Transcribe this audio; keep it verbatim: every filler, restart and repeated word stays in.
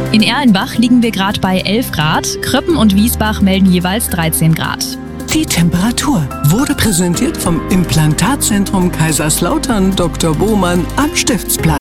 In Erlenbach liegen wir gerade bei elf Grad, Kröppen und Wiesbach melden jeweils dreizehn Grad. Die Temperatur wurde präsentiert vom Implantatzentrum Kaiserslautern Doktor Bohmann am Stiftsplatz.